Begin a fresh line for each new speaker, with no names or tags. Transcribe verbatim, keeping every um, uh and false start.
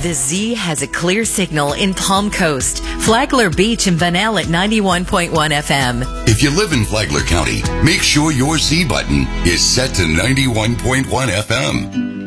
The Z has a clear signal in Palm Coast, Flagler Beach, and Van Elle at ninety-one point one F M.
If you live in Flagler County, make sure your Z button is set to ninety-one point one F M.